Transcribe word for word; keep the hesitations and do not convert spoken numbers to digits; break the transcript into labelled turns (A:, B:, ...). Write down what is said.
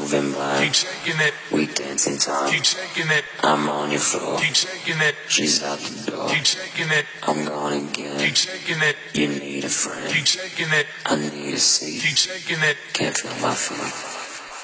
A: moving by.
B: Keep shaking it.
A: We dancing time.
B: Keep shaking it.
A: I'm on your floor.
B: Keep shaking it.
A: She's out the door.
B: Keep shaking it.
A: I'm gone again.
B: Keep shaking it.
A: You need a friend.
B: Keep shaking it.
A: I need a seat.
B: Keep shaking it.
A: Can't feel my feet.